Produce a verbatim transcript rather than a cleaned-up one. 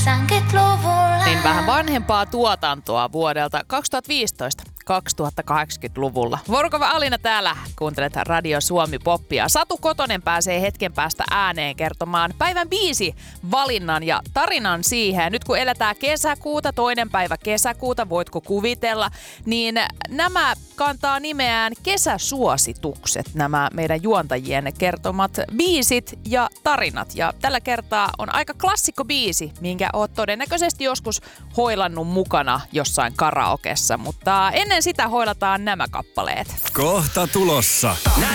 yhdeksänkymmentäluvulla. Niin vähän vanhempaa tuotantoa vuodelta kaksituhattaviisitoista kaksituhattakahdeksankymmentäluvulla. Vorkova Alina täällä, kuuntelet Radio Suomi Poppia. Satu Kotonen pääsee hetken päästä ääneen kertomaan päivän biisi valinnan ja tarinan siihen. Nyt kun eletään kesäkuuta, toinen päivä kesäkuuta, voitko kuvitella, niin nämä kantaa nimeään kesäsuositukset, nämä meidän juontajien kertomat biisit ja tarinat. Ja tällä kertaa on aika klassikko biisi, minkä oot todennäköisesti joskus hoilannut mukana jossain karaokessa, mutta ennen sitä hoilataan nämä kappaleet. Kohta tulossa.